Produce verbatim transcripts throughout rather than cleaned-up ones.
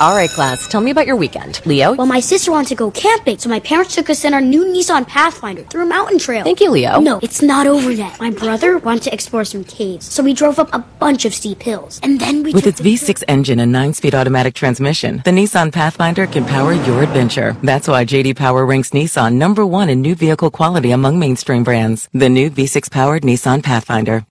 All right, class, tell me about your weekend. Leo? Well, my sister wanted to go camping, so my parents took us in our new Nissan Pathfinder through a mountain trail. Thank you, Leo. No, it's not over yet. My brother wanted to explore some caves, so we drove up a bunch of steep hills. And then we With took its the V six engine and nine-speed automatic transmission, the Nissan Pathfinder can power your adventure. That's why J D Power ranks Nissan number one in new vehicle quality among mainstream brands. The new V six-powered Nissan Pathfinder.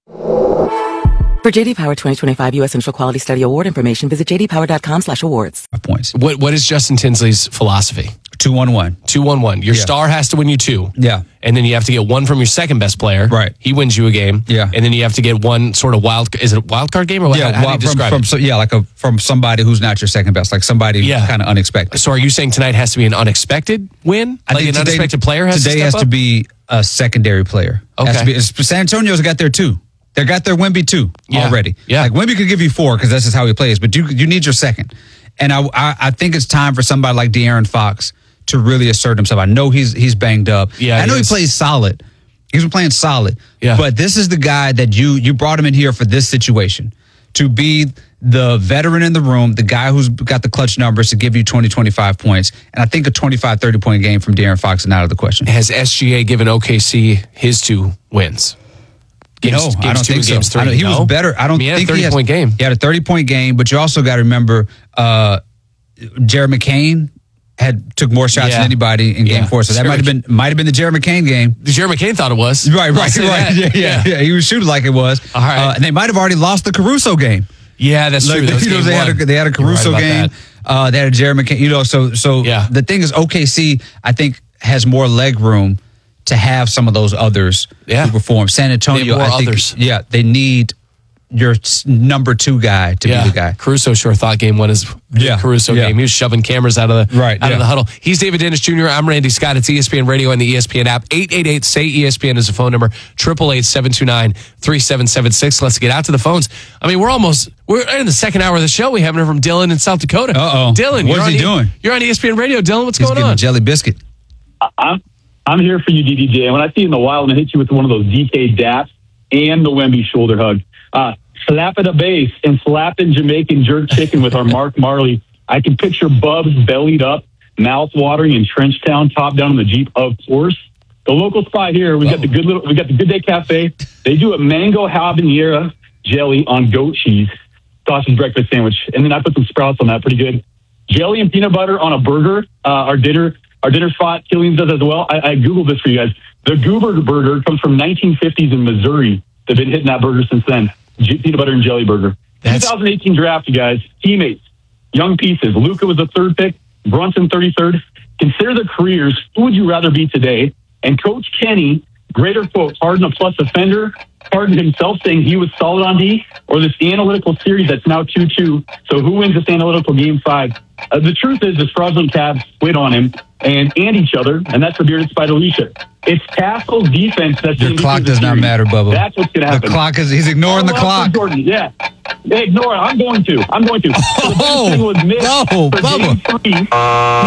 For J D Power twenty twenty-five U S Central Quality Study Award information, visit j d power dot com slash awards. Points. What What is Justin Tinsley's philosophy? Two one one. Two one one. Your Yeah. star has to win you two. Yeah. And then you have to get one from your second best player. Right. He wins you a game. Yeah. And then you have to get one sort of wild. Is it a wild card game or Yeah, how, how well, do you from, describe from it? so, yeah, like a from somebody who's not your second best, like somebody Yeah. kind of unexpected. So are you saying tonight has to be an unexpected win? I like think an today- unexpected player has today to step has up? to be a secondary player. Has Okay. to be- it's- San Antonio's got their two. They got their Wemby two Yeah. already. Yeah. Like Wemby could give you four because that's just how he plays, but you you need your second. And I, I I think it's time for somebody like De'Aaron Fox to really assert himself. I know he's he's banged up. Yeah, I know he he, is. plays solid. He's been playing solid. Yeah. But this is the guy that you you brought him in here for this situation to be the veteran in the room, the guy who's got the clutch numbers to give you twenty, twenty-five points. And I think a twenty-five, thirty point game from De'Aaron Fox is not out of the question. Has S G A given O K C his two wins? Games, no, games I don't two think and so. games three. I don't- he No? was better. I don't I mean, he had think a he has, thirty-point game. He had a thirty-point game, but you also got to remember uh, Jared McCain had took more shots Yeah. than anybody in Yeah. game four. So that Sure. might have been might have been the Jared McCain game. Jared McCain thought it was. Right, I'll right, say right. that. Yeah, yeah, yeah. He was shooting like it was. All right. Uh, and they might have already lost the Caruso game. Yeah, that's Like, true. That was you know, game they had a one. they had a You're right Caruso about game. that. Uh, they had a Jared McCain. You know, so so Yeah. the thing is, O K C I think has more leg room to have some of those others Yeah. who perform. San Antonio, more I think, others. yeah, they need your s- number two guy to Yeah, be the guy. Caruso sure thought game one is the Yeah, Caruso yeah. game. He was shoving cameras out of the Right, out yeah. of the huddle. He's David Dennis Junior I'm Randy Scott. It's E S P N Radio and the E S P N app. eight eight eight, S A Y E S P N is the phone number. Triple eight seven two nine three seven seven six. Let's get out to the phones. I mean, we're almost we're in the second hour of the show. We haven't heard from Dylan in South Dakota. Uh-oh. Dylan, What's you're he on doing? You're on E S P N Radio. Dylan, what's He's going getting on? a jelly biscuit. I'm I'm here for you, D D J. And when I see you in the wild, I'm gonna hit you with one of those D K daps and the Wemby shoulder hug. Uh, slap at a base and slapping Jamaican jerk chicken with our Mark Marley. I can picture Bubs bellied up, mouth watering in Trenchtown, top down in the Jeep, of course. The local spot here, we got the good little, we got the Good Day Cafe. They do a mango habanero jelly on goat cheese, sausage breakfast sandwich, and then I put some sprouts on that, pretty good. Jelly and peanut butter on a burger. Uh, our dinner, our dinner spot, Killian's does as well. I, I googled this for you guys. The Goober Burger comes from nineteen fifties in Missouri. They've been hitting that burger since then. J- peanut butter and jelly burger. That's- twenty eighteen draft, you guys. Teammates, young pieces. Luka was the third pick. Brunson thirty-third. Consider the careers. Who would you rather be today? And Coach Kenny, greater quote, Harden a plus offender. Harden himself saying he was solid on D, or this analytical series that's now two two. So who wins this analytical game five? Uh, the truth is, this fraudulent Cavs quit on him and and each other, and that's the bearded spider Alicia. It's Castle's defense that's Your gonna clock lose the does not series. matter, Bubba. That's what's going to happen. The clock is, he's ignoring the All love clock. for Jordan, yeah. Hey, ignore it. I'm going to. I'm going to. So the Oh, biggest thing was missed no, for Bubba. game three. He didn't do the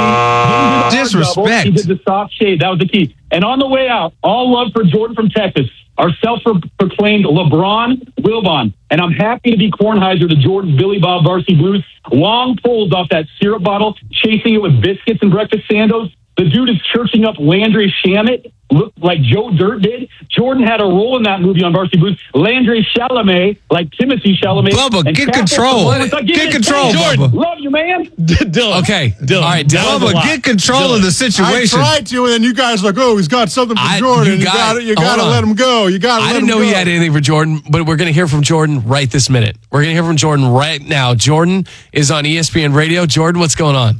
hard Disrespect. double. He did the soft shade. That was the key. And on the way out, all love for Jordan from Texas, our self-proclaimed LeBron Wilbon. And I'm happy to be Kornheiser to Jordan's Billy Bob Varsity Blues. Long pulls off that syrup bottle, chasing it with biscuits and breakfast sandals. The dude is churching up Landry Shamet, looked like Joe Dirt did. Jordan had a role in that movie on Varsity Blues. Landry Chalamet, like Timothy Chalamet. Bubba, And get Catholic control. performance. Like, give Get me a control, chance. Bubba. Love you, man. Dylan. Okay. Dylan. All right, That was a Dylan. Bubba, lot. get control of the I situation. tried to, and then you guys are like, oh, he's got something for I- Jordan. you You got- got to, you hold got to on. let him go. You got to I let didn't him know go. he had anything for Jordan, but we're going to hear from Jordan right this minute. We're going to hear from Jordan right now. Jordan is on E S P N Radio. Jordan, what's going on?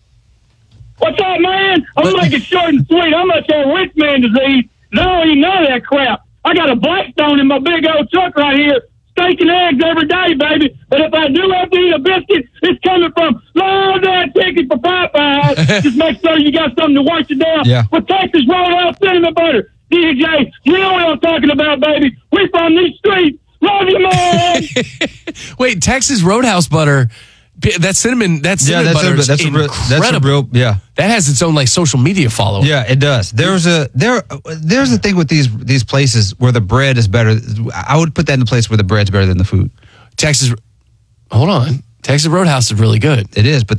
What's up, man? I'm What- making short and sweet. I'm not that rich man disease. No, you none of that crap. I got a Blackstone in my big old truck right here. Steak and eggs every day, baby. But if I do have to eat a biscuit, it's coming from Lord that ticket for Popeyes. Just make sure you got something to wash it down Yeah. with Texas Roadhouse cinnamon butter. D J, you know what I'm talking about, baby. We from these streets. Love you, man. Wait, Texas Roadhouse butter. That cinnamon, that Yeah, cinnamon that's butter a, is that's a real, incredible. that's a real, yeah. That has its own like social media following. Yeah, it does. There's a there. There's the thing with these these places where the bread is better. I would put that in the place where the bread's better than the food. Texas, hold on. Texas Roadhouse is really good. It is, but